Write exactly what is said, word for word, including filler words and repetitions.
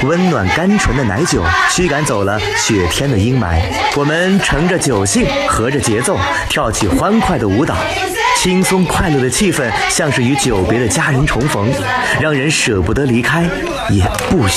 温暖甘醇的奶酒驱赶走了雪天的阴霾。我们乘着酒兴，合着节奏，跳起欢快的舞蹈。轻松快乐的气氛像是与久别的家人重逢，让人舍不得离开，也不